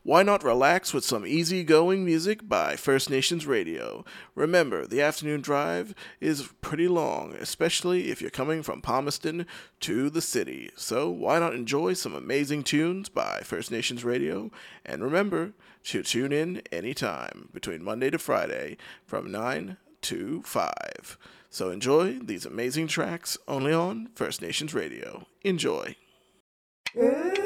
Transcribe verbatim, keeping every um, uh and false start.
why not relax with some easy-going music by First Nations Radio? Remember, the afternoon drive is pretty long, especially if you're coming from Palmerston to the city. So why not enjoy some amazing tunes by First Nations Radio? And remember to tune in anytime between Monday to Friday from nine to five. So enjoy these amazing tracks only on First Nations Radio. Enjoy. Hey.